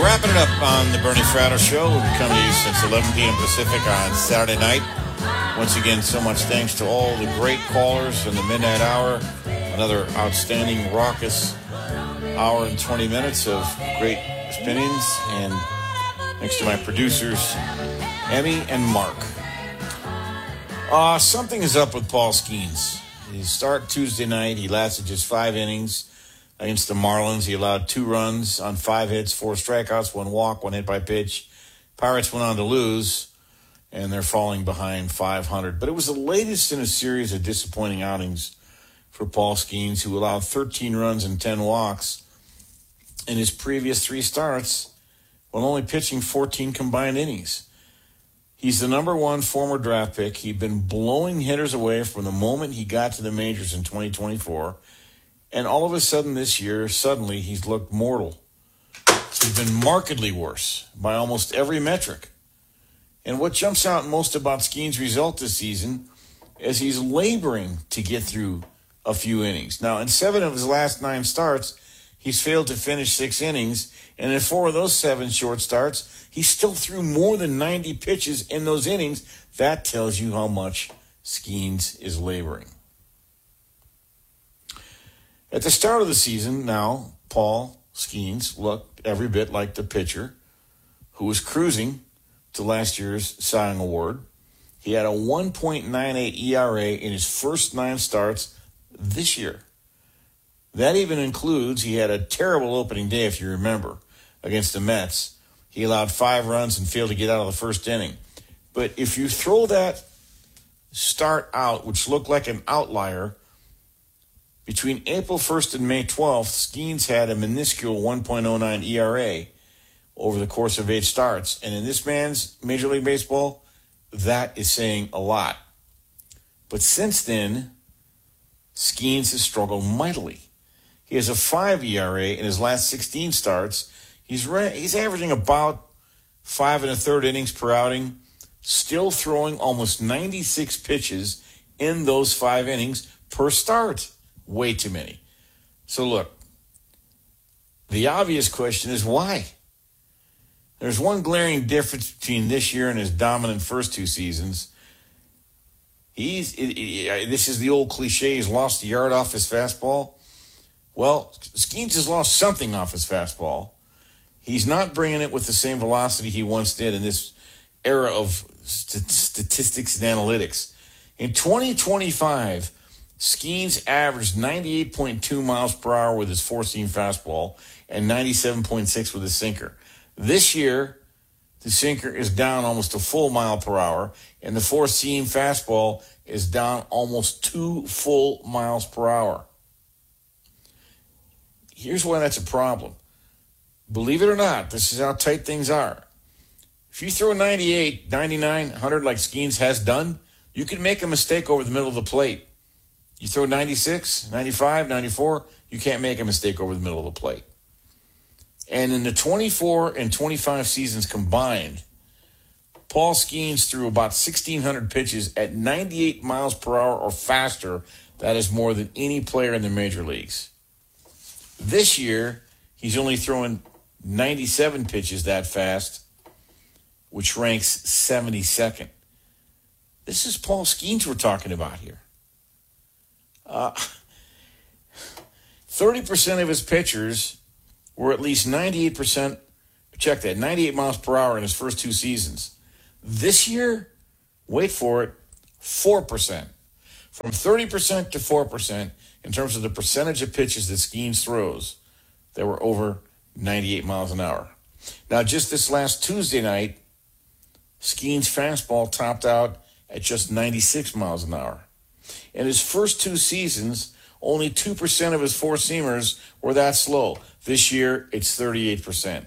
Wrapping it up on the Bernie Fratto Show. We'll be coming to you since 11 p.m. Pacific on Saturday night. Once again, so much thanks to all the great callers in the midnight hour. Another outstanding, raucous hour and 20 minutes of great spinnings. And thanks to my producers, Emmy and Mark. Something is up with Paul Skeens. He started Tuesday night. He lasted just 5 innings. Against the Marlins, he allowed 2 runs on 5 hits, 4 strikeouts, 1 walk, 1 hit by pitch. Pirates went on to lose, and they're falling behind 500. But it was the latest in a series of disappointing outings for Paul Skeens, who allowed 13 runs and 10 walks in his previous 3 starts, while only pitching 14 combined innings. He's the number 1 former draft pick. He'd been blowing hitters away from the moment he got to the majors in 2024. And all of a sudden this year, suddenly he's looked mortal. He's been markedly worse by almost every metric. And what jumps out most about Skeens' result this season is he's laboring to get through a few innings. Now, in 7 of his last 9 starts, he's failed to finish 6 innings. And in 4 of those 7 short starts, he still threw more than 90 pitches in those innings. That tells you how much Skeens is laboring. At the start of the season, now, Paul Skeens looked every bit like the pitcher who was cruising to last year's Cy Young Award. He had a 1.98 ERA in his first 9 starts this year. That even includes, he had a terrible opening day, if you remember, against the Mets. He allowed 5 runs and failed to get out of the first inning. But if you throw that start out, which looked like an outlier, between April 1st and May 12th, Skeens had a minuscule 1.09 ERA over the course of 8 starts. And in this man's Major League Baseball, that is saying a lot. But since then, Skeens has struggled mightily. He has a 5 ERA in his last 16 starts. He's averaging about 5 1/3 innings per outing, still throwing almost 96 pitches in those 5 innings per start. Way too many. So look, the obvious question is why? There's one glaring difference between this year and his dominant first 2 seasons. This is the old cliche, he's lost the yard off his fastball. Well, Skeens has lost something off his fastball. He's not bringing it with the same velocity he once did in this era of statistics and analytics. In 2025, Skeens averaged 98.2 miles per hour with his 4-seam fastball and 97.6 with his sinker. This year, the sinker is down almost a full mile per hour, and the 4-seam fastball is down almost 2 full miles per hour. Here's why that's a problem. Believe it or not, this is how tight things are. If you throw 98, 99, 100 like Skeens has done, you can make a mistake over the middle of the plate. You throw 96, 95, 94, you can't make a mistake over the middle of the plate. And in the 24 and 25 seasons combined, Paul Skeens threw about 1,600 pitches at 98 miles per hour or faster. That is more than any player in the major leagues. This year, he's only throwing 97 pitches that fast, which ranks 72nd. This is Paul Skeens we're talking about here. 30% of his pitchers were at least 98%, check that, 98 miles per hour in his first 2 seasons. This year, wait for it, 4%. From 30% to 4% in terms of the percentage of pitches that Skeens throws that were over 98 miles an hour. Now, just this last Tuesday night, Skeens' fastball topped out at just 96 miles an hour. In his first 2 seasons, only 2% of his 4-seamers were that slow. This year, it's 38%.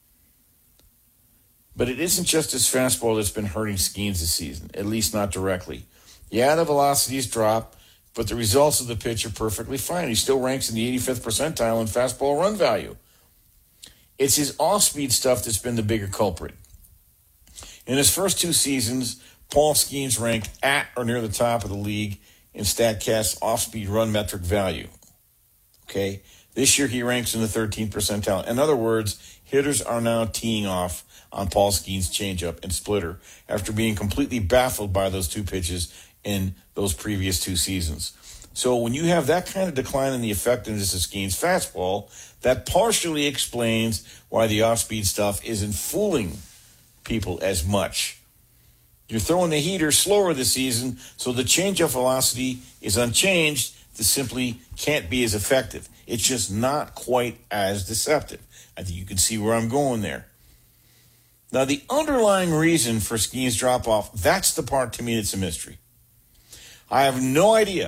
But it isn't just his fastball that's been hurting Skeens this season, at least not directly. Yeah, the velocities drop, but the results of the pitch are perfectly fine. He still ranks in the 85th percentile in fastball run value. It's his off-speed stuff that's been the bigger culprit. In his first 2 seasons, Paul Skeens ranked at or near the top of the league in StatCast's off-speed run metric value. Okay? This year he ranks in the 13th percentile. In other words, hitters are now teeing off on Paul Skeens' changeup and splitter after being completely baffled by those two pitches in those previous two seasons. So when you have that kind of decline in the effectiveness of Skeens' fastball, that partially explains why the off-speed stuff isn't fooling people as much. You're throwing the heater slower this season, so the changeup velocity is unchanged. This simply can't be as effective. It's just not quite as deceptive. I think you can see where I'm going there. Now, the underlying reason for Skeens' drop-off, that's the part to me that's a mystery. I have no idea.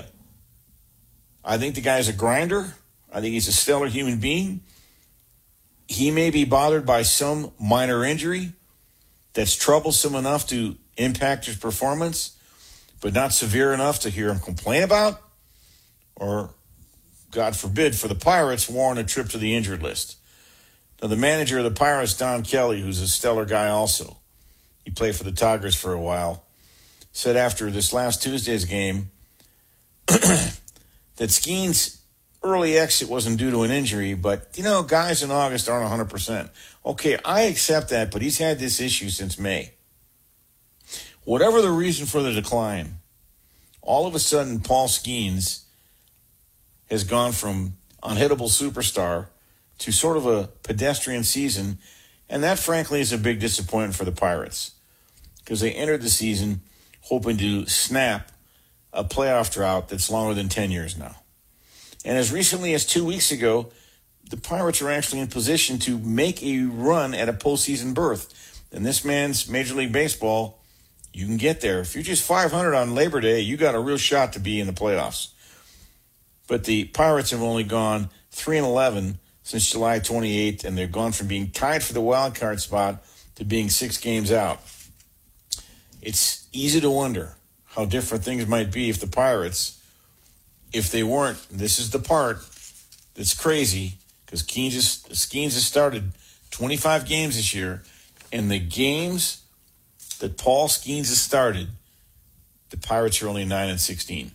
I think the guy's a grinder. I think he's a stellar human being. He may be bothered by some minor injury that's troublesome enough to impact his performance, but not severe enough to hear him complain about, or, God forbid, for the Pirates, warrant a trip to the injured list. Now, the manager of the Pirates, Don Kelly, who's a stellar guy also, he played for the Tigers for a while, said after this last Tuesday's game that Skeens' early exit wasn't due to an injury, but, guys in August aren't 100%. Okay, I accept that, but he's had this issue since May. Whatever the reason for the decline, all of a sudden Paul Skeens has gone from unhittable superstar to sort of a pedestrian season, and that, frankly, is a big disappointment for the Pirates because they entered the season hoping to snap a playoff drought that's longer than 10 years now. And as recently as 2 weeks ago, the Pirates are actually in position to make a run at a postseason berth. And this man's Major League Baseball, you can get there. If you're just 500 on Labor Day, you got a real shot to be in the playoffs. But the Pirates have only gone 3-11 since July 28th, and they've gone from being tied for the wild card spot to being 6 games out. It's easy to wonder how different things might be if the Pirates, if they weren't, this is the part that's crazy, because Skeens has started 25 games this year, and the games that Paul Skeens has started, the Pirates are only 9-16.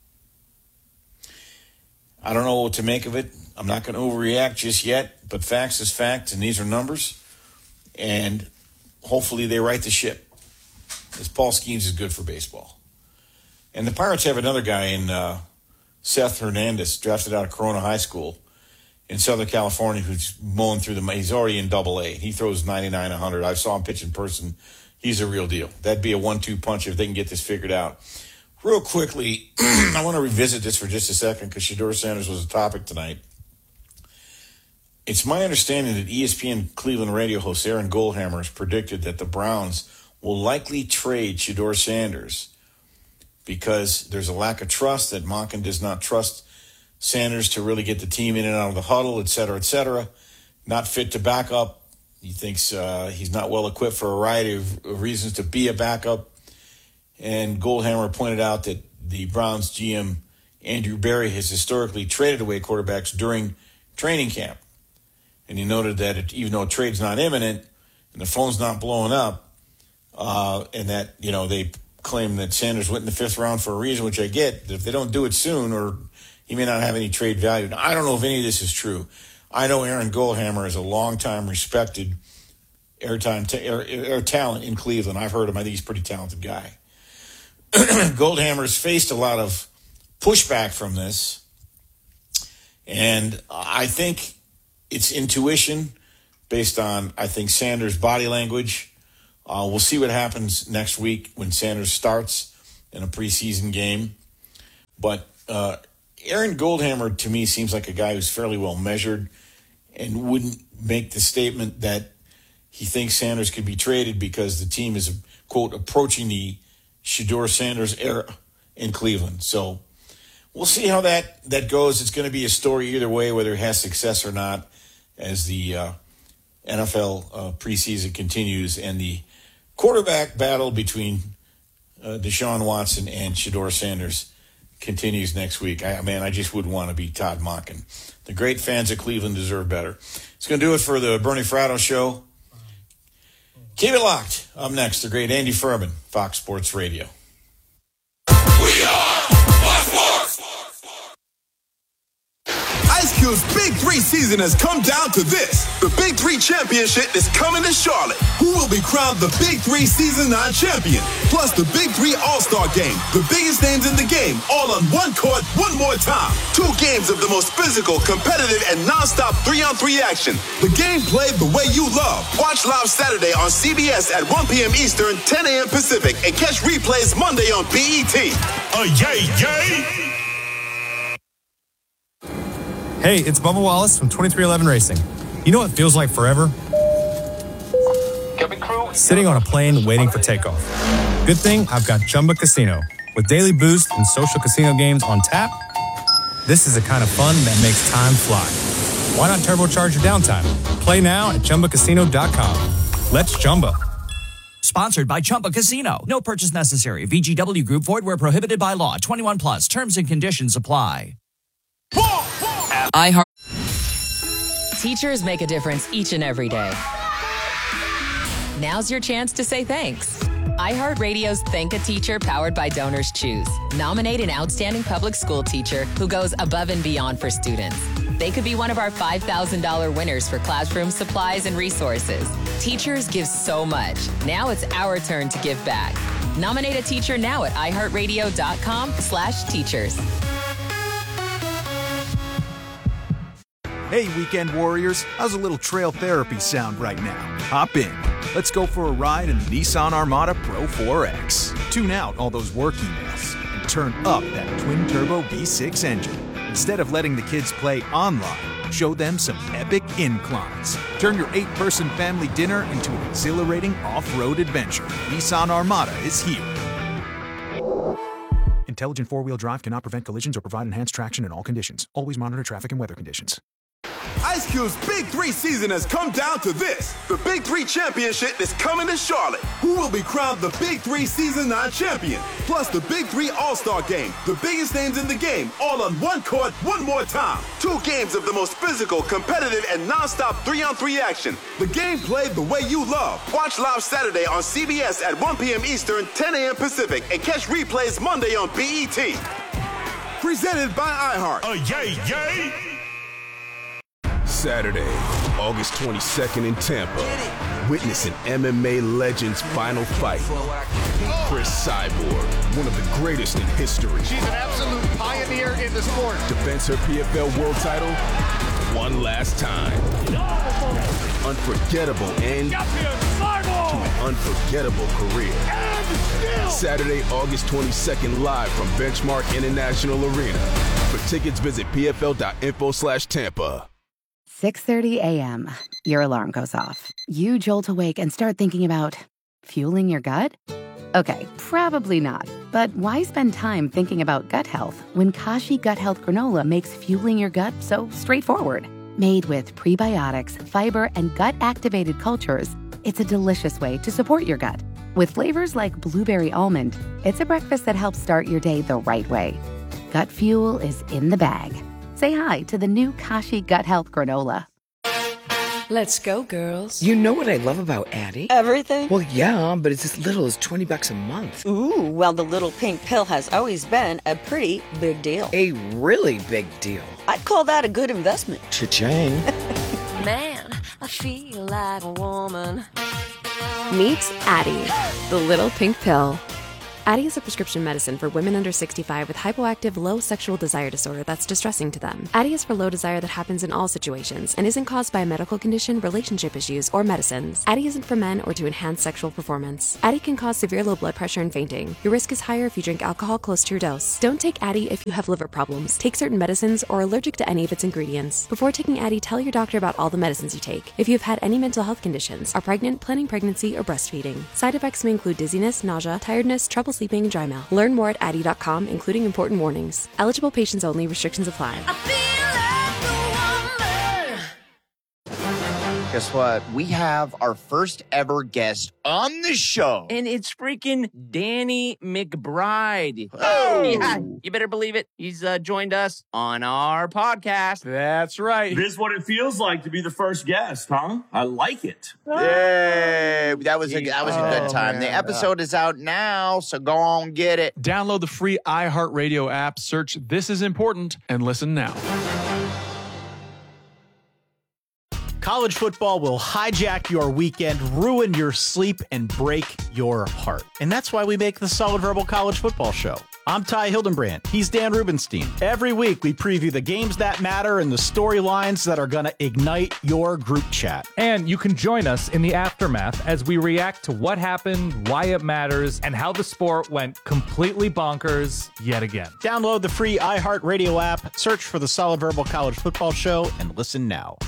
I don't know what to make of it. I'm not going to overreact just yet, but facts is facts, and these are numbers, and hopefully they right the ship, because Paul Skeens is good for baseball. And the Pirates have another guy in Seth Hernandez, drafted out of Corona High School in Southern California, who's mowing through he's already in Double-A. He throws 99, 100. I saw him pitch in person. He's a real deal. That'd be a 1-2 punch if they can get this figured out. Real quickly, I want to revisit this for just a second because Shedeur Sanders was a topic tonight. It's my understanding that ESPN Cleveland radio host Aaron Goldhammer has predicted that the Browns will likely trade Shedeur Sanders because there's a lack of trust, that Monken does not trust Sanders to really get the team in and out of the huddle, et cetera, et cetera. Not fit to back up. He thinks he's not well equipped for a variety of reasons to be a backup. And Goldhammer pointed out that the Browns GM, Andrew Berry, has historically traded away quarterbacks during training camp. And he noted that even though a trade's not imminent and the phone's not blowing up, and that, they claim that Sanders went in the 5th round for a reason, which I get, that if they don't do it soon, or he may not have any trade value. Now, I don't know if any of this is true. I know Aaron Goldhammer is a long-time respected air talent in Cleveland. I've heard him. I think he's a pretty talented guy. Goldhammer's faced a lot of pushback from this, and I think it's intuition based on, I think, Sanders' body language. We'll see what happens next week when Sanders starts in a preseason game. But Aaron Goldhammer, to me, seems like a guy who's fairly well measured and wouldn't make the statement that he thinks Sanders could be traded because the team is, quote, approaching the Shedeur Sanders era in Cleveland. So we'll see how that goes. It's going to be a story either way, whether it has success or not, as the NFL preseason continues and the quarterback battle between Deshaun Watson and Shedeur Sanders continues next week. I just wouldn't want to be Todd Monken. The great fans of Cleveland deserve better. It's going to do it for the Bernie Fratto Show. Keep it locked. Up next, the great Andy Furman, Fox Sports Radio. We are Fox Sports. Ice Cube School's Big 3 season has come down to this. The Big 3 Championship is coming to Charlotte. Who will be crowned the Big 3 Season 9 champion? Plus the Big 3 All-Star Game. The biggest names in the game, all on one court, one more time. 2 games of the most physical, competitive, and non-stop 3-on-3 action. The game played the way you love. Watch live Saturday on CBS at 1 p.m. Eastern, 10 a.m. Pacific, and catch replays Monday on BET. Yay! Hey, it's Bubba Wallace from 2311 Racing. You know what feels like forever? Sitting on a plane waiting for takeoff. Good thing I've got Chumba Casino. With daily boost and social casino games on tap, this is the kind of fun that makes time fly. Why not turbocharge your downtime? Play now at ChumbaCasino.com. Let's Chumba. Sponsored by Chumba Casino. No purchase necessary. VGW Group. Void where prohibited by law. 21 plus. Terms and conditions apply. iHeart. Teachers make a difference each and every day. Now's your chance to say thanks. iHeartRadio's Thank a Teacher, powered by Donors Choose. Nominate an outstanding public school teacher who goes above and beyond for students. They could be one of our $5,000 winners for classroom supplies and resources. Teachers give so much. Now it's our turn to give back. Nominate a teacher now at iHeartRadio.com/teachers. Hey, weekend warriors, how's a little trail therapy sound right now? Hop in. Let's go for a ride in the Nissan Armada Pro 4X. Tune out all those work emails and turn up that twin-turbo V6 engine. Instead of letting the kids play online, show them some epic inclines. Turn your 8-person family dinner into an exhilarating off-road adventure. Nissan Armada is here. Intelligent four-wheel drive cannot prevent collisions or provide enhanced traction in all conditions. Always monitor traffic and weather conditions. Ice Cube's Big 3 season has come down to this. The Big 3 Championship is coming to Charlotte. Who will be crowned the Big 3 Season 9 champion? Plus the Big 3 All-Star Game. The biggest names in the game, all on one court, one more time. 2 games of the most physical, competitive, and non-stop 3-on-3 action. The game played the way you love. Watch live Saturday on CBS at 1 p.m. Eastern, 10 a.m. Pacific, and catch replays Monday on BET. Presented by iHeart. Yay! Saturday, August 22nd in Tampa. Witness an MMA legend's final fight. Chris Cyborg, one of the greatest in history. She's an absolute pioneer in the sport. Defends her PFL world title one last time. Unforgettable end to an unforgettable career. Saturday, August 22nd, live from Benchmark International Arena. For tickets, visit pfl.info/Tampa. 6:30 a.m. Your alarm goes off. You jolt awake and start thinking about fueling your gut? Okay, probably not. But why spend time thinking about gut health when Kashi Gut Health Granola makes fueling your gut so straightforward? Made with prebiotics, fiber, and gut-activated cultures, it's a delicious way to support your gut. With flavors like blueberry almond, it's a breakfast that helps start your day the right way. Gut fuel is in the bag. Say hi to the new Kashi Gut Health Granola. Let's go, girls. You know what I love about Addie? Everything? Well, yeah, but it's as little as $20 a month. Ooh, well, the little pink pill has always been a pretty big deal. A really big deal. I'd call that a good investment. Cha-ching. Man, I feel like a woman. Meet Addie, the little pink pill. Addie is a prescription medicine for women under 65 with hypoactive low sexual desire disorder that's distressing to them. Addie is for low desire that happens in all situations and isn't caused by a medical condition, relationship issues, or medicines. Addie isn't for men or to enhance sexual performance. Addie can cause severe low blood pressure and fainting. Your risk is higher if you drink alcohol close to your dose. Don't take Addie if you have liver problems, take certain medicines, or are allergic to any of its ingredients. Before taking Addie, tell your doctor about all the medicines you take. If you've had any mental health conditions, are pregnant, planning pregnancy, or breastfeeding. Side effects may include dizziness, nausea, tiredness, trouble sleeping, and dry mouth. Learn more at Addie.com, including important warnings. Eligible patients only. Restrictions apply. Guess what? We have our first ever guest on the show. And it's freaking Danny McBride. Oh! Yeah, you better believe it. He's joined us on our podcast. That's right. This is what it feels like to be the first guest, huh? I like it. Yay! That was a good time. Man. The episode is out now, so go on get it. Download the free iHeartRadio app, search This Is Important, and listen now. College football will hijack your weekend, ruin your sleep, and break your heart. And that's why we make the Solid Verbal College Football Show. I'm Ty Hildenbrand. He's Dan Rubenstein. Every week, we preview the games that matter and the storylines that are going to ignite your group chat. And you can join us in the aftermath as we react to what happened, why it matters, and how the sport went completely bonkers yet again. Download the free iHeartRadio app, search for the Solid Verbal College Football Show, and listen now.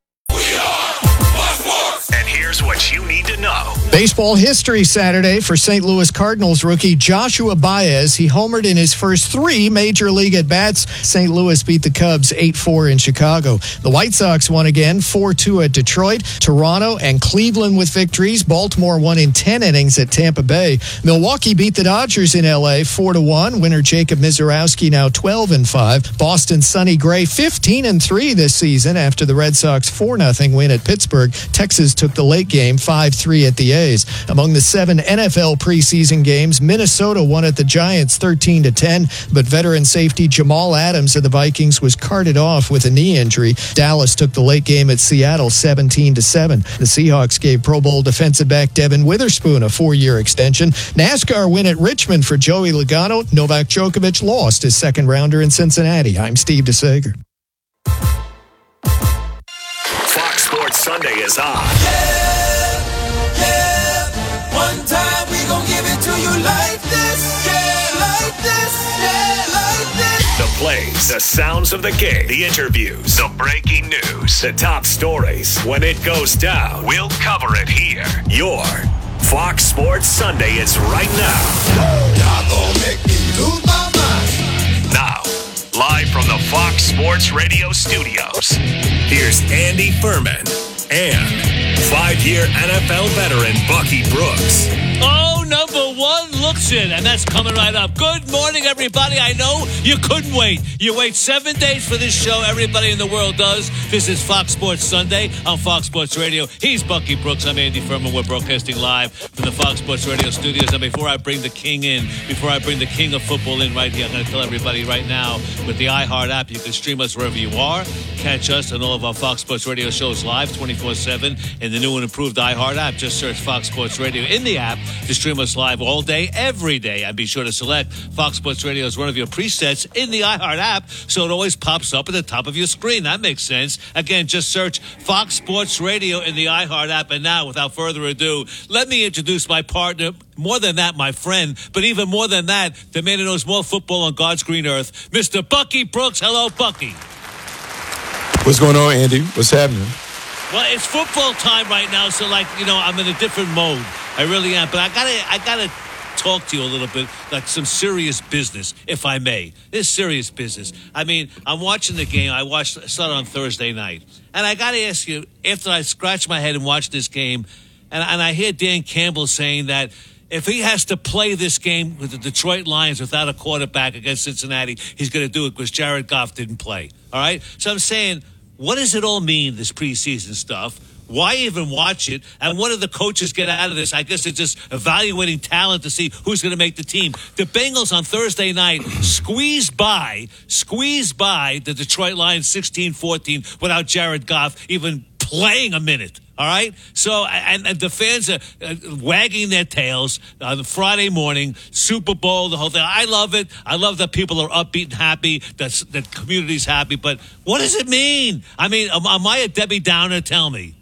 And here's what you need to know. Baseball history Saturday for St. Louis Cardinals rookie Joshua Baez. He homered in his first 3 major league at-bats. St. Louis beat the Cubs 8-4 in Chicago. The White Sox won again 4-2 at Detroit. Toronto and Cleveland with victories. Baltimore won in 10 innings at Tampa Bay. Milwaukee beat the Dodgers in L.A. 4-1. Winner Jacob Misiorowski now 12-5. Boston's Sonny Gray 15-3 this season after the Red Sox 4-0 win at Pittsburgh. Texas took the late game 5-3 at the A's. Among the 7 NFL preseason games, Minnesota won at the Giants 13-10, but veteran safety Jamal Adams of the Vikings was carted off with a knee injury. Dallas took the late game at Seattle 17-7. The Seahawks gave Pro Bowl defensive back Devin Witherspoon a 4-year extension. NASCAR win at Richmond for Joey Logano. Novak Djokovic lost his second rounder in Cincinnati. I'm Steve DeSager. Fox Sports Sunday is on. One time we gon' give it to you like this, like this, like this. The plays, the sounds of the game, the interviews, the breaking news, the top stories. When it goes down, we'll cover it here. Your Fox Sports Sunday is right now. Y'all gon' make me lose my mind. Now, live from the Fox Sports Radio studios, here's Andy Furman and 5-year NFL veteran Bucky Brooks. Oh, number 1 looks in, and that's coming right up. Good morning, everybody. I know you couldn't wait. You wait 7 days for this show. Everybody in the world does. This is Fox Sports Sunday on Fox Sports Radio. He's Bucky Brooks. I'm Andy Furman. We're broadcasting live from the Fox Sports Radio studios. And before I bring the king in, before I bring the king of football in right here, I'm going to tell everybody right now, with the iHeart app, you can stream us wherever you are. Catch us and all of our Fox Sports Radio shows live 24/7 in the new and improved iHeart app. Just search Fox Sports Radio in the app to stream us live all day, every day. And be sure to select Fox Sports Radio as one of your presets in the iHeart app so it always pops up at the top of your screen. That makes sense. Again, just search Fox Sports Radio in the iHeart app. And now, without further ado, let me introduce my partner. More than that, my friend. But even more than that, the man who knows more football on God's green earth, Mr. Bucky Brooks. Hello, Bucky. What's going on, Andy? What's happening? Well, it's football time right now, so I'm in a different mode. I really am. But I gotta talk to you a little bit, like some serious business, if I may. This serious business. I mean, I'm watching the game. I started on Thursday night. And I gotta ask you, after I scratch my head and watch this game, and I hear Dan Campbell saying that if he has to play this game with the Detroit Lions without a quarterback against Cincinnati, he's going to do it because Jared Goff didn't play. All right? So I'm saying, what does it all mean, this preseason stuff? Why even watch it? And what do the coaches get out of this? I guess they're just evaluating talent to see who's going to make the team. The Bengals on Thursday night squeezed by the Detroit Lions 16-14 without Jared Goff even playing a minute. All right? So, and the fans are wagging their tails on the Friday morning, Super Bowl, the whole thing. I love it. I love that people are upbeat and happy, that community's happy. But what does it mean? I mean, am I a Debbie Downer? Tell me.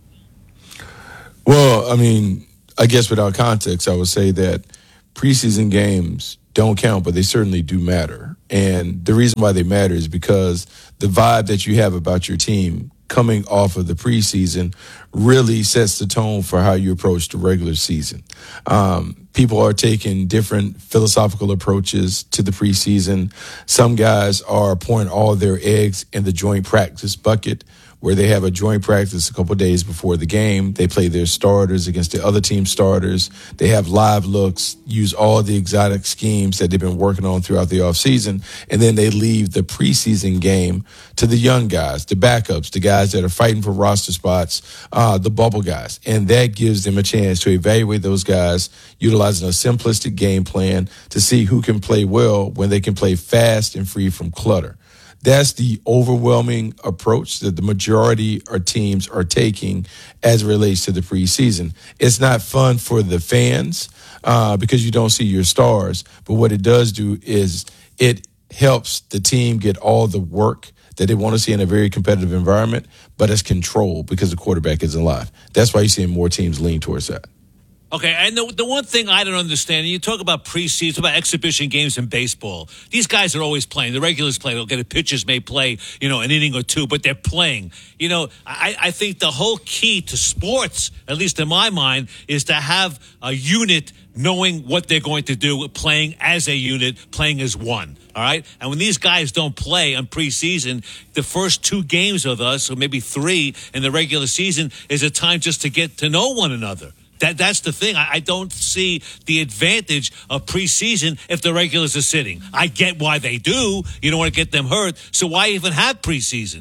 Well, I mean, I guess without context, I would say that preseason games don't count, but they certainly do matter. And the reason why they matter is because the vibe that you have about your team coming off of the preseason really sets the tone for how you approach the regular season. People are taking different philosophical approaches to the preseason. Some guys are pouring all their eggs in the joint practice bucket, where they have a joint practice a couple of days before the game. They play their starters against the other team's starters. They have live looks, use all the exotic schemes that they've been working on throughout the offseason, and then they leave the preseason game to the young guys, the backups, the guys that are fighting for roster spots, the bubble guys. And that gives them a chance to evaluate those guys, utilizing a simplistic game plan to see who can play well when they can play fast and free from clutter. That's the overwhelming approach that the majority of teams are taking as it relates to the preseason. It's not fun for the fans because you don't see your stars. But what it does do is it helps the team get all the work that they want to see in a very competitive environment, but it's controlled because the quarterback isn't live. That's why you're seeing more teams lean towards that. Okay, and the one thing I don't understand, you talk about preseason, about exhibition games in baseball. These guys are always playing. The regulars play. Okay, the pitchers may play, an inning or two, but they're playing. I think the whole key to sports, at least in my mind, is to have a unit knowing what they're going to do, playing as a unit, playing as one. All right? And when these guys don't play on preseason, the first 2 games of us, or maybe 3 in the regular season, is a time just to get to know one another. That's the thing. I don't see the advantage of preseason if the regulars are sitting. I get why they do. You don't want to get them hurt. So why even have preseason?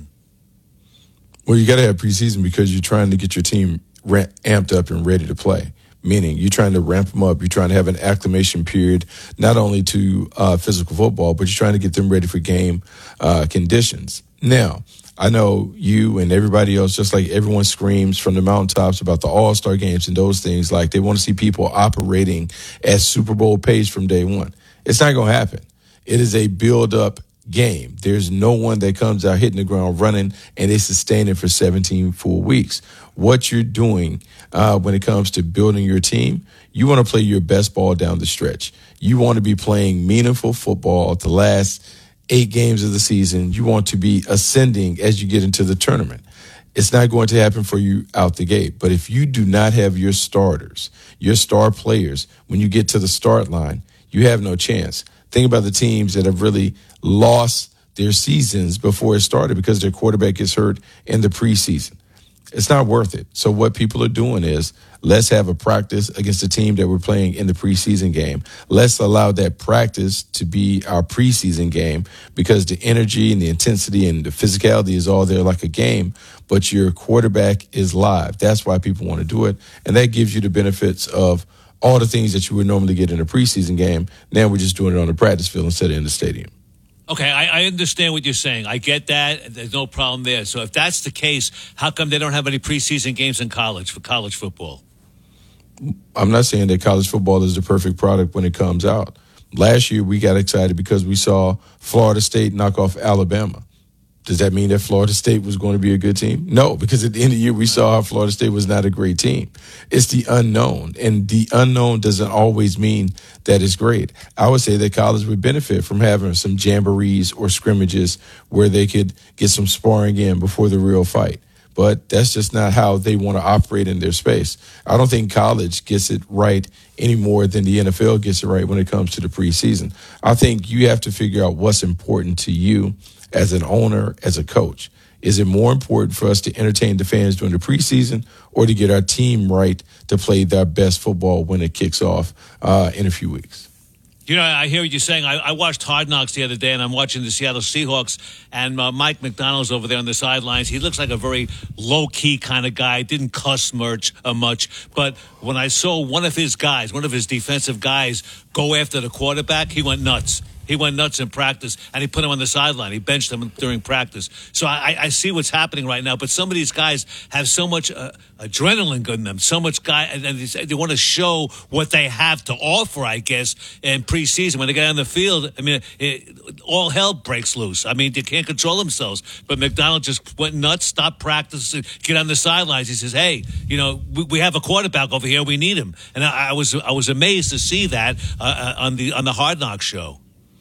Well, you got to have preseason because you're trying to get your team amped up and ready to play. Meaning you're trying to ramp them up. You're trying to have an acclimation period, not only to physical football, but you're trying to get them ready for game conditions. Now, I know you and everybody else, just like everyone screams from the mountaintops about the All-Star games and those things, like they want to see people operating at Super Bowl pace from day one. It's not going to happen. It is a build-up game. There's no one that comes out hitting the ground running and they sustain it for 17 full weeks. What you're doing when it comes to building your team, you want to play your best ball down the stretch. You want to be playing meaningful football the last 8 games of the season. You want to be ascending as you get into the tournament. It's not going to happen for you out the gate. But if you do not have your starters, your star players, when you get to the start line, you have no chance. Think about the teams that have really lost their seasons before it started because their quarterback gets hurt in the preseason. It's not worth it. So what people are doing is let's have a practice against the team that we're playing in the preseason game. Let's allow that practice to be our preseason game because the energy and the intensity and the physicality is all there like a game, but your quarterback is live. That's why people want to do it. And that gives you the benefits of all the things that you would normally get in a preseason game. Now we're just doing it on the practice field instead of in the stadium. Okay, I understand what you're saying. I get that. There's no problem there. So if that's the case, how come they don't have any preseason games in college for college football? I'm not saying that college football is the perfect product when it comes out. Last year, we got excited because we saw Florida State knock off Alabama. Does that mean that Florida State was going to be a good team? No, because at the end of the year, we saw how Florida State was not a great team. It's the unknown, and the unknown doesn't always mean that it's great. I would say that college would benefit from having some jamborees or scrimmages where they could get some sparring in before the real fight. But that's just not how they want to operate in their space. I don't think college gets it right any more than the NFL gets it right when it comes to the preseason. I think you have to figure out what's important to you as an owner, as a coach. Is it more important for us to entertain the fans during the preseason or to get our team right to play their best football when it kicks off in a few weeks? I hear what you're saying. I watched Hard Knocks the other day, and I'm watching the Seattle Seahawks, and Mike McDonald's over there on the sidelines. He looks like a very low-key kind of guy, didn't cuss much. But when I saw one of his defensive guys, go after the quarterback, he went nuts. He went nuts in practice, and he put him on the sideline. He benched him during practice. So I see what's happening right now. But some of these guys have so much adrenaline in them, so much and they want to show what they have to offer, I guess, in preseason. When they get on the field, all hell breaks loose. They can't control themselves. But McDonald just went nuts, stopped practice, get on the sidelines. He says, hey, we have a quarterback over here. We need him. And I was amazed to see that on the Hard Knocks show.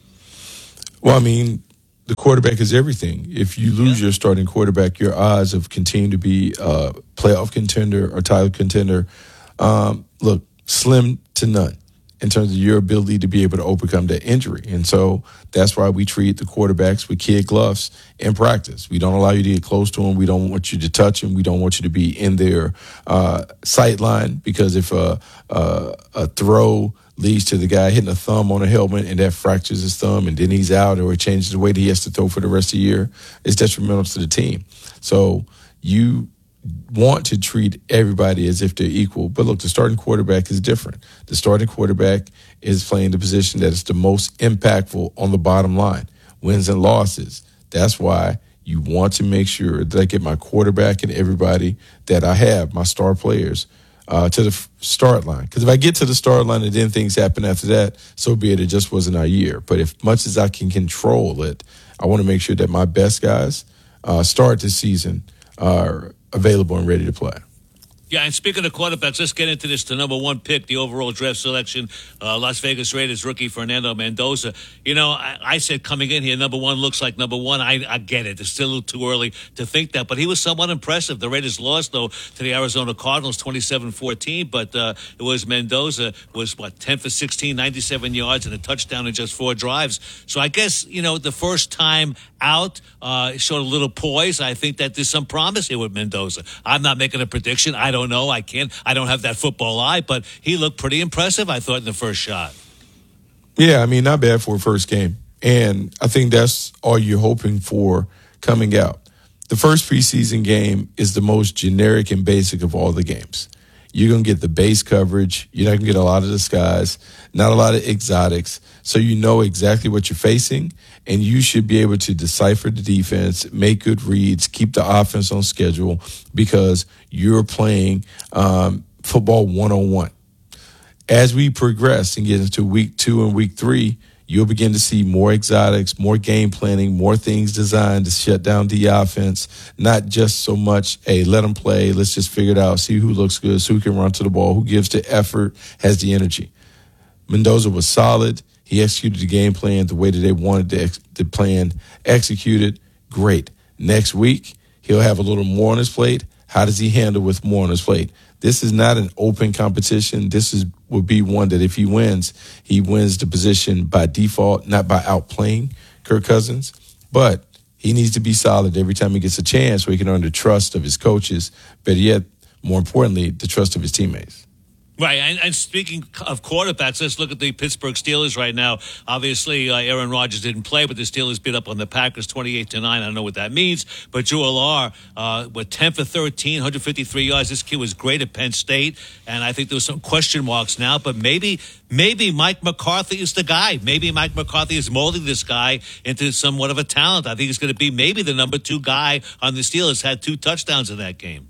Well, the quarterback is everything. If you lose your starting quarterback, your odds of continuing to be a playoff contender or title contender, look, slim to none in terms of your ability to be able to overcome that injury. And so that's why we treat the quarterbacks with kid gloves in practice. We don't allow you to get close to them. We don't want you to touch them. We don't want you to be in their sight line because if a throw leads to the guy hitting a thumb on a helmet and that fractures his thumb and then he's out or it changes the way that he has to throw for the rest of the year, it's detrimental to the team. So you want to treat everybody as if they're equal. But look, the starting quarterback is different. The starting quarterback is playing the position that is the most impactful on the bottom line. Wins and losses, That's why you want to make sure that I get my quarterback and everybody that I have, my star players, to the start line. Because if I get to the start line and then things happen after that, so be it. It just wasn't our year. But if much as I can control it, I want to make sure that my best guys start the season are available and ready to play. Yeah, and speaking of quarterbacks, let's get into this. The number one pick, the overall draft selection, Las Vegas Raiders rookie Fernando Mendoza. You know, I said coming in here, number one looks like number one. I get it. It's still a little too early to think that. But he was somewhat impressive. The Raiders lost, though, to the Arizona Cardinals 27-14. But it was Mendoza was, 10 for 16, 97 yards, and a touchdown in just 4 drives. So I guess, you know, the first time out, showed a little poise. I think that there's some promise here with Mendoza. I'm not making a prediction. I don't know. I don't have that football eye, but he looked pretty impressive, I thought, in the first shot. Yeah, I mean, not bad for a first game. And I think that's all you're hoping for coming out. The first preseason game is the most generic and basic of all the games. You're going to get the base coverage. You're not going to get a lot of disguise, not a lot of exotics. So you know exactly what you're facing, and you should be able to decipher the defense, make good reads, keep the offense on schedule because you're playing football one-on-one. As we progress and get into week 2 and week 3, you'll begin to see more exotics, more game planning, more things designed to shut down the offense, not just so much, hey, let them play, let's just figure it out, see who looks good, who can run to the ball, who gives the effort, has the energy. Mendoza was solid. He executed the game plan the way that they wanted the plan executed. Great. Next week, he'll have a little more on his plate. How does he handle with more on his plate? This is not an open competition. This would be one that if he wins the position by default, not by outplaying Kirk Cousins. But he needs to be solid every time he gets a chance so he can earn the trust of his coaches, but yet, more importantly, the trust of his teammates. Right, and speaking of quarterbacks, let's look at the Pittsburgh Steelers right now. Obviously, Aaron Rodgers didn't play, but the Steelers beat up on the Packers 28-9. I don't know what that means, but Drew Allar, with 10 for 13, 153 yards. This kid was great at Penn State, and I think there was some question marks now, but maybe Mike McCarthy is the guy. Maybe Mike McCarthy is molding this guy into somewhat of a talent. I think he's going to be maybe the number 2 guy on the Steelers. Had 2 touchdowns in that game.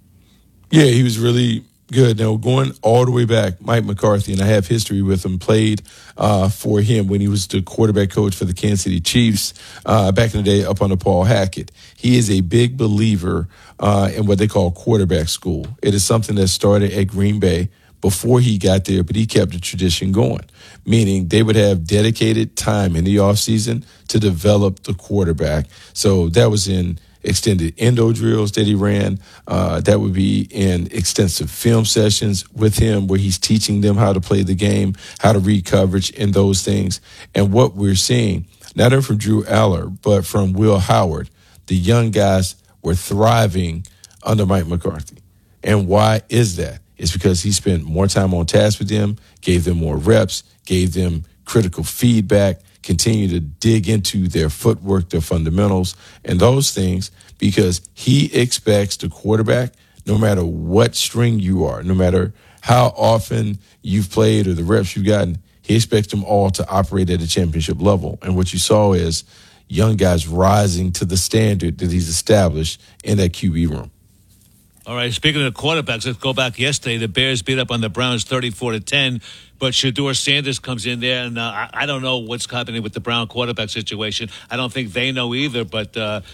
Yeah, he was really good. Now, going all the way back, Mike McCarthy, and I have history with him, played for him when he was the quarterback coach for the Kansas City Chiefs back in the day up under Paul Hackett. He is a big believer in what they call quarterback school. It is something that started at Green Bay before he got there, but he kept the tradition going, meaning they would have dedicated time in the offseason to develop the quarterback. So that was in extended endo drills that he ran. That would be in extensive film sessions with him where he's teaching them how to play the game, how to read coverage and those things. And what we're seeing, not only from Drew Allar, but from Will Howard, the young guys were thriving under Mike McCarthy. And why is that? It's because he spent more time on task with them, gave them more reps, gave them critical feedback, continue to dig into their footwork, their fundamentals, and those things, because he expects the quarterback, no matter what string you are, no matter how often you've played or the reps you've gotten, he expects them all to operate at a championship level. And what you saw is young guys rising to the standard that he's established in that QB room. All right, speaking of quarterbacks, let's go back yesterday. The Bears beat up on the Browns 34-10, but Shedeur Sanders comes in there, and I don't know what's happening with the Brown quarterback situation. I don't think they know either, but,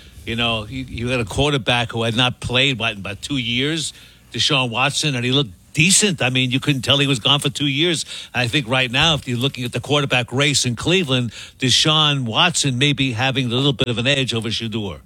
you had a quarterback who had not played, in about 2 years, Deshaun Watson, and he looked decent. I mean, you couldn't tell he was gone for 2 years. And I think right now, if you're looking at the quarterback race in Cleveland, Deshaun Watson may be having a little bit of an edge over Shedeur.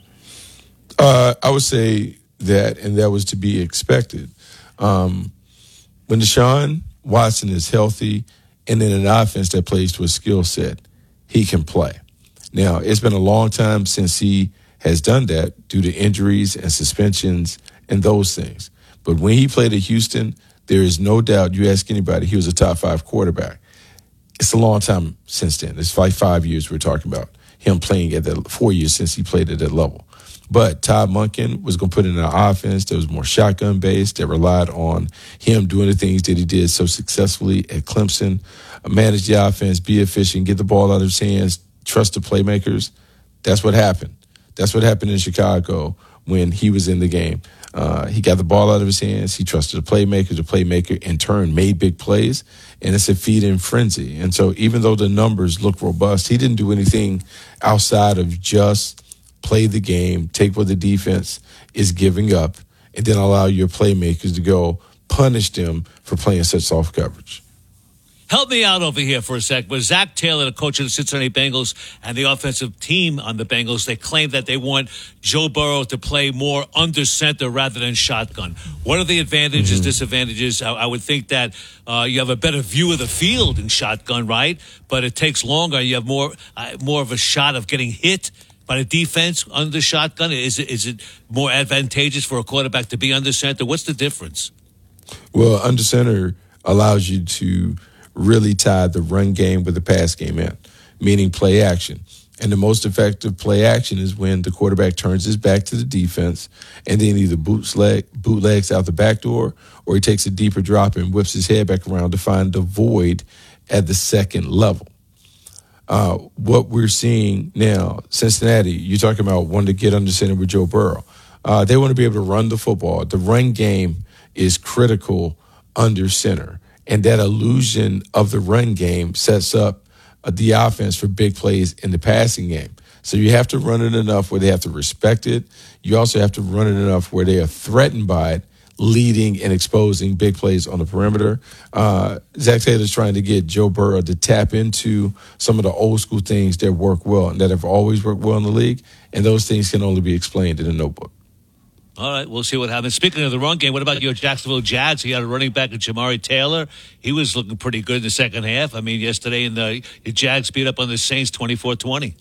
I would say that, and that was to be expected. When Deshaun Watson is healthy and in an offense that plays to a skill set, he can play. Now, it's been a long time since he has done that due to injuries and suspensions and those things. But when he played at Houston, there is no doubt, you ask anybody, he was a top 5 quarterback. It's a long time since then. It's like 5 years we're talking about him playing at that, 4 years since he played at that level. But Todd Monken was going to put in an offense that was more shotgun-based, that relied on him doing the things that he did so successfully at Clemson, manage the offense, be efficient, get the ball out of his hands, trust the playmakers. That's what happened. That's what happened in Chicago when he was in the game. He got the ball out of his hands. He trusted the playmaker in turn made big plays, and it's a feed-in frenzy. And so even though the numbers look robust, he didn't do anything outside of just play the game, take what the defense is giving up, and then allow your playmakers to go punish them for playing such soft coverage. Help me out over here for a sec. With Zach Taylor, the coach of the Cincinnati Bengals, and the offensive team on the Bengals, they claim that they want Joe Burrow to play more under center rather than shotgun. What are the advantages, disadvantages? I would think that you have a better view of the field in shotgun, right? But it takes longer. You have more of a shot of getting hit by the defense under shotgun. Is it more advantageous for a quarterback to be under center? What's the difference? Well, under center allows you to really tie the run game with the pass game in, meaning play action. And the most effective play action is when the quarterback turns his back to the defense and then either bootlegs out the back door, or he takes a deeper drop and whips his head back around to find the void at the second level. What we're seeing now, Cincinnati, you're talking about wanting to get under center with Joe Burrow. They want to be able to run the football. The run game is critical under center. And that illusion of the run game sets up the offense for big plays in the passing game. So you have to run it enough where they have to respect it. You also have to run it enough where they are threatened by it, leading and exposing big plays on the perimeter. Zach Taylor's trying to get Joe Burrow to tap into some of the old school things that work well and that have always worked well in the league. And those things can only be explained in a notebook. All right, we'll see what happens. Speaking of the run game, what about your Jacksonville Jags? You got a running back in Jamari Taylor. He was looking pretty good in the second half. I mean, yesterday the Jags beat up on the Saints 24-20.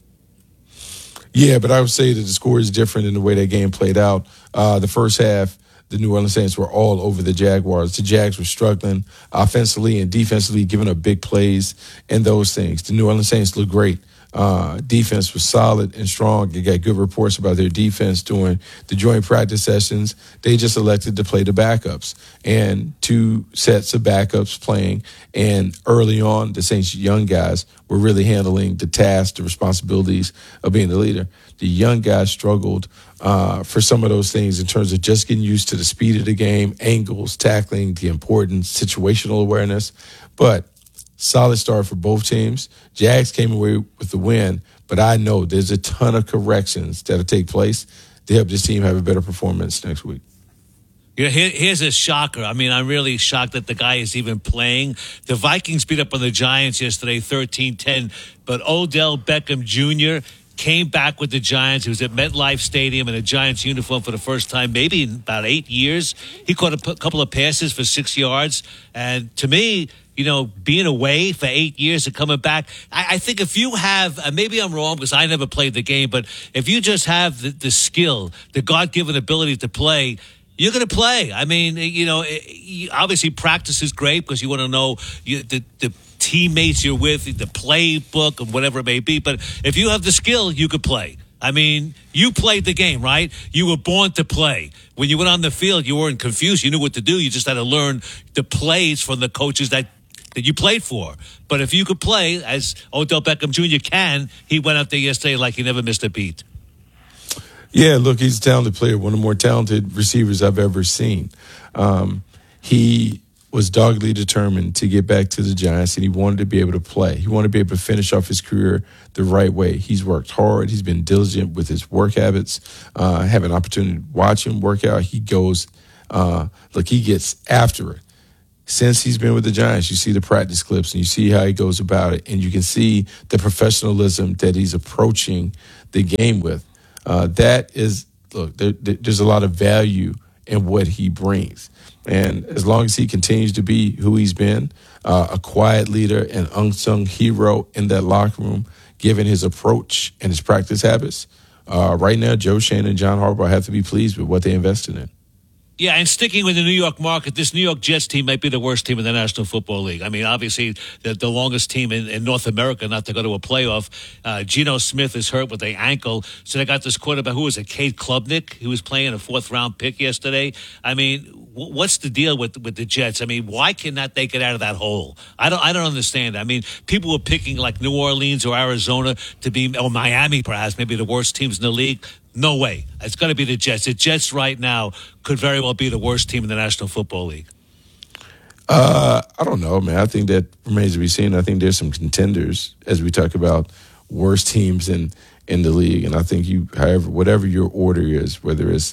Yeah, but I would say that the score is different in the way that game played out. The first half, the New Orleans Saints were all over the Jaguars. The Jags were struggling offensively and defensively, giving up big plays and those things. The New Orleans Saints looked great. Defense was solid and strong. You got good reports about their defense during the joint practice sessions. They just elected to play the backups, and 2 sets of backups playing. And early on, the Saints young guys were really handling the task, the responsibilities of being the leader. The young guys struggled for some of those things in terms of just getting used to the speed of the game, angles, tackling, the importance, situational awareness. But solid start for both teams. Jags came away with the win, but I know there's a ton of corrections that'll take place to help this team have a better performance next week. Yeah, here's a shocker. I mean, I'm really shocked that the guy is even playing. The Vikings beat up on the Giants yesterday, 13-10, but Odell Beckham Jr. came back with the Giants. He was at MetLife Stadium in a Giants uniform for the first time, maybe in about 8 years. He caught a couple of passes for 6 yards. And to me, being away for 8 years and coming back, I think if you have, maybe I'm wrong because I never played the game, but if you just have the skill, the God-given ability to play, you're going to play. I mean, obviously practice is great because you want to know the teammates you're with, the playbook, and whatever it may be. But if you have the skill, you could play. I mean, you played the game, right? You were born to play. When you went on the field, you weren't confused. You knew what to do. You just had to learn the plays from the coaches that you played for. But if you could play, as Odell Beckham Jr. can, he went out there yesterday like he never missed a beat. Yeah, look, he's a talented player, one of the more talented receivers I've ever seen. He was doggedly determined to get back to the Giants, and he wanted to be able to play. He wanted to be able to finish off his career the right way. He's worked hard. He's been diligent with his work habits. Have an opportunity to watch him work out. He goes, he gets after it. Since he's been with the Giants, you see the practice clips and you see how he goes about it, and you can see the professionalism that he's approaching the game with. There's a lot of value in what he brings. And as long as he continues to be who he's been, a quiet leader, an unsung hero in that locker room, given his approach and his practice habits, right now Joe Shane and John Harbaugh have to be pleased with what they invested in. Yeah, and sticking with the New York market, this New York Jets team might be the worst team in the National Football League. I mean, obviously, the longest team in North America not to go to a playoff. Geno Smith is hurt with an ankle, so they got this quarterback, who was it, Cade Klubnik, who was playing a 4th-round pick yesterday. I mean, what's the deal with the Jets? I mean, why cannot they get out of that hole? I don't understand. I mean, people were picking like New Orleans or Arizona to be, or Miami perhaps, maybe the worst teams in the league. No way. It's going to be the Jets. The Jets right now could very well be the worst team in the National Football League. I don't know, man. I think that remains to be seen. I think there's some contenders as we talk about worst teams in the league. And I think whatever your order is, whether it's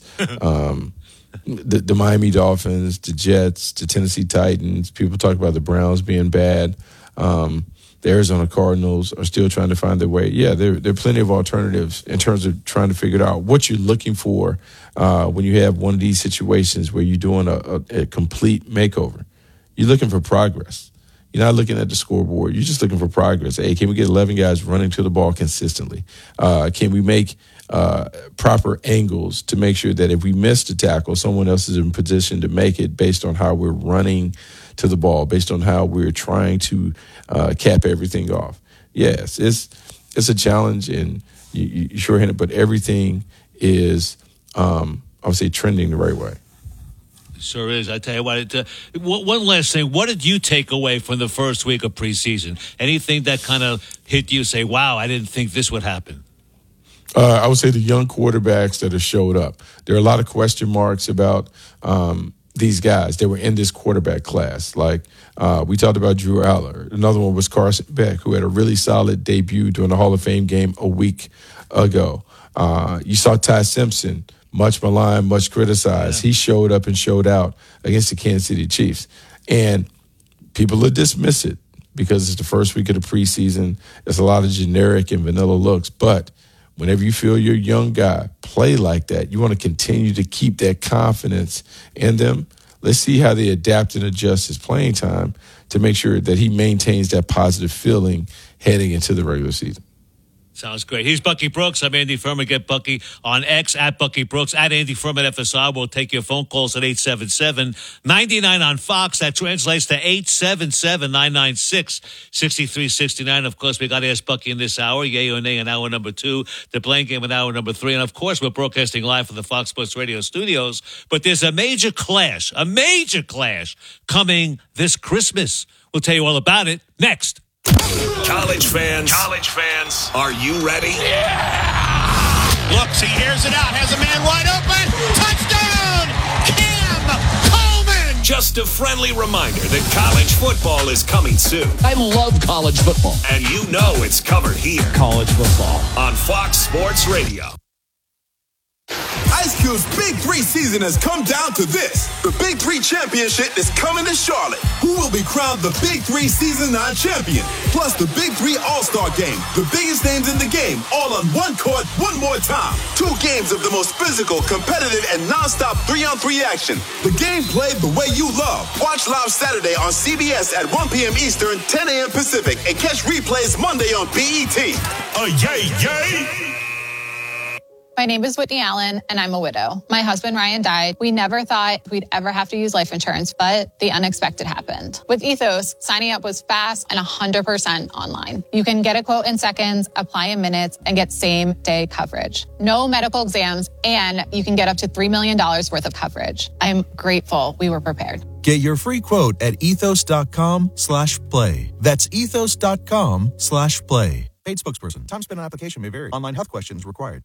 the Miami Dolphins, the Jets, the Tennessee Titans, people talk about the Browns being bad. The Arizona Cardinals are still trying to find their way. Yeah, there are plenty of alternatives in terms of trying to figure out what you're looking for when you have one of these situations where you're doing a complete makeover. You're looking for progress. You're not looking at the scoreboard. You're just looking for progress. Hey, can we get 11 guys running to the ball consistently? Can we make proper angles to make sure that if we miss the tackle, someone else is in position to make it based on how we're running to the ball, based on how we're trying to cap everything off. Yes, it's a challenge, and you sure-handed, but everything is, I would say, trending the right way. Sure is. I tell you what, one last thing. What did you take away from the first week of preseason? Anything that kind of hit you, say, wow, I didn't think this would happen? I would say the young quarterbacks that have showed up. There are a lot of question marks about these guys that were in this quarterback class. Like we talked about Drew Aller. Another one was Carson Beck, who had a really solid debut during the Hall of Fame game a week ago. You saw Ty Simpson, much maligned, much criticized. Yeah. He showed up and showed out against the Kansas City Chiefs. And people will dismiss it because it's the first week of the preseason. There's a lot of generic and vanilla looks. But whenever you feel your young guy play like that, you want to continue to keep that confidence in them. Let's see how they adapt and adjust his playing time to make sure that he maintains that positive feeling heading into the regular season. Sounds great. He's Bucky Brooks. I'm Andy Furman. Get Bucky on X, at Bucky Brooks, at Andy Furman FSR. We'll take your phone calls at 877-99 on Fox. That translates to 877-996-6369. Of course, we got to ask Bucky in this hour, yay or nay in hour number 2, the Blame Game in hour number 3. And, of course, we're broadcasting live from the Fox Sports Radio studios. But there's a major clash coming this Christmas. We'll tell you all about it next. College fans, are you ready? Yeah! Looks, he hears it out, has a man wide open. Touchdown! Cam Coleman! Just a friendly reminder that college football is coming soon. I love college football. And you know it's covered here. College football. On Fox Sports Radio. Ice Cube's Big 3 season has come down to this. The Big 3 Championship is coming to Charlotte. Who will be crowned the Big 3 Season 9 champion? Plus the Big 3 All-Star Game. The biggest names in the game, all on one court, one more time. 2 games of the most physical, competitive, and non-stop 3-on-3 action. The game played the way you love. Watch live Saturday on CBS at 1 p.m. Eastern, 10 a.m. Pacific, and catch replays Monday on BET. Yay! My name is Whitney Allen, and I'm a widow. My husband, Ryan, died. We never thought we'd ever have to use life insurance, but the unexpected happened. With Ethos, signing up was fast and 100% online. You can get a quote in seconds, apply in minutes, and get same-day coverage. No medical exams, and you can get up to $3 million worth of coverage. I'm grateful we were prepared. Get your free quote at ethos.com/play. That's ethos.com/play. Paid spokesperson. Time spent on application may vary. Online health questions required.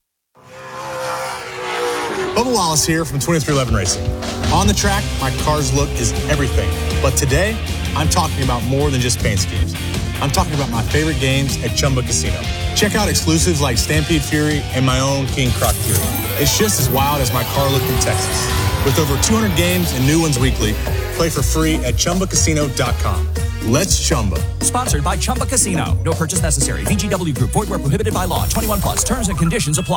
Bubba Wallace here from 2311 Racing. On the track, my car's look is everything. But today, I'm talking about more than just paint schemes. I'm talking about my favorite games at Chumba Casino. Check out exclusives like Stampede Fury and my own King Croc Fury. It's just as wild as my car look in Texas. With over 200 games and new ones weekly, play for free at ChumbaCasino.com. Let's Chumba. Sponsored by Chumba Casino. No purchase necessary. VGW Group. Void where prohibited by law. 21+. Terms and conditions apply.